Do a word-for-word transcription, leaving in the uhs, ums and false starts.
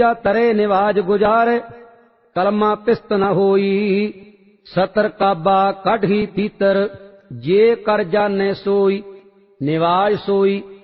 ਤਰੇ ਨਿਵਾਜ ਗੁਜਾਰ ਕਲਮਾ ਪਿਸਤ ਨ ਹੋਈ। ਸਤਰ ਕਾਬਾ ਕੱਢੀ ਤੀਤਰ ਜੇ ਕਰ ਜਾਣੇ ਸੋਈ। ਨਿਵਾਜ ਸੋਈ